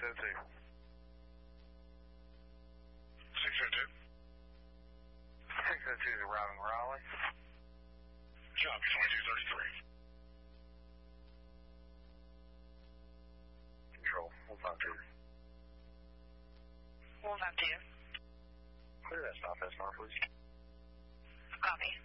602. 602. 602 is arriving Raleigh. Copy, 2233. Control, 152. 152. Clear that stop SNR, please. Copy.